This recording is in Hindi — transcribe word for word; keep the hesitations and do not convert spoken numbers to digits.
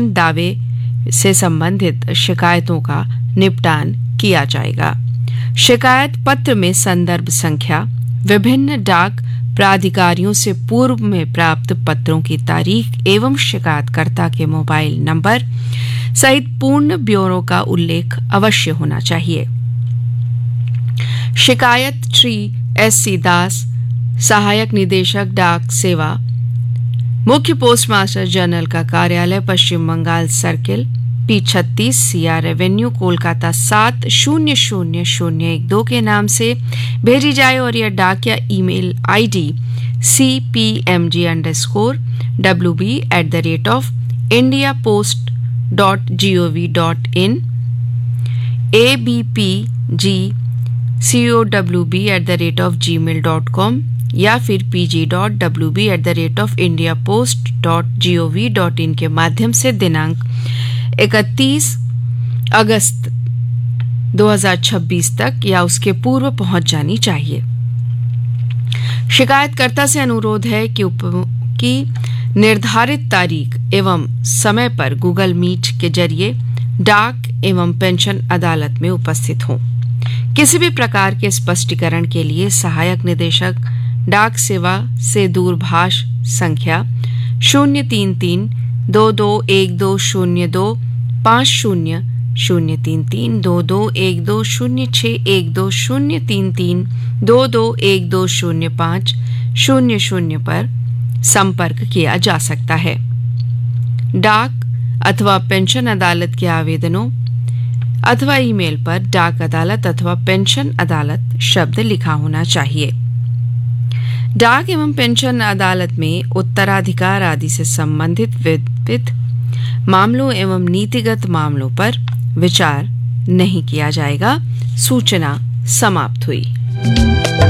दावे से संबंधित शिकायतों का निपटान किया जाएगा। शिकायत पत्र में संदर्भ संख्या, विभिन्न डाक प्राधिकारियों से पूर्व में प्राप्त पत्रों की तारीख एवं शिकायतकर्ता के मोबाइल नंबर सहित पूर्ण ब्यौरों का उल्लेख अवश्य होना चाहिए। शिकायत श्री एस सी दास, सहायक निदेशक डाक सेवा, मुख्य पोस्टमास्टर जनरल का कार्यालय, पश्चिम बंगाल सर्किल, पी छत्तीस, सी आर एवेन्यू, कोलकाता सात शून्य शून्य शून्य एक दो के नाम से भेजी जाए और यह डाक या email ID C P M G under score W B at the rate of India post dot G O V dot in, A B P G C O W B at the rate of ji mail dot com या फिर P G dot W B at the rate of India post dot G O V dot in के माध्यम से दिनांक इकतीस अगस्त दो हज़ार छब्बीस तक या उसके पूर्व पहुंच जानी चाहिए। शिकायतकर्ता से अनुरोध है कि, कि निर्धारित तारीख एवं समय पर गूगल मीट के जरिए डाक एवं पेंशन अदालत में उपस्थित हों। किसी भी प्रकार के स्पष्टीकरण के लिए सहायक निदेशक डाक सेवा से दूरभाष संख्या शून्य तीन तीन दो दो एक दो शून्य दो पाँच शून्य शून्य तीन तीन दो दो एक दो शून्य छः एक दो शून्य तीन तीन दो दो एक दो शून्य पाँच शून्य शून्य पर संपर्क किया जा सकता है। डाक अथवा पेंशन अदालत के आवेदनों अथवा ईमेल पर डाक अदालत अथवा पेंशन अदालत शब्द लिखा होना चाहिए। डाक एवं पेंशन अदालत में उत्तराधिकार आदि से संबंधित विविध मामलों एवं नीतिगत मामलों पर विचार नहीं किया जाएगा। सूचना समाप्त हुई।